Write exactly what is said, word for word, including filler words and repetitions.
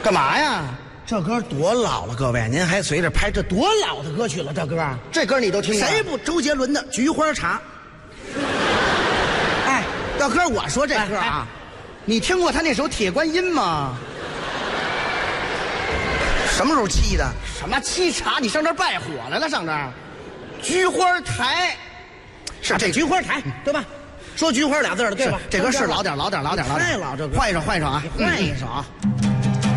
干嘛呀？ 这歌多老了，各位，您还随着拍，这多老的歌曲了，这歌。 这歌你都听过？ 谁不？周杰伦的《菊花茶》。哎，大哥，我说这歌啊，哎哎、 你听过他那首《铁观音》吗？ 什么时候沏的？ 什么沏茶？你上这儿拜火来了？上这儿，菊花台， 是这菊花台，对吧？说菊花俩字的，对吧？这歌是老点，老点，老点，老点。 太老这歌， 换一首，换一首啊， 换一首啊。 嗯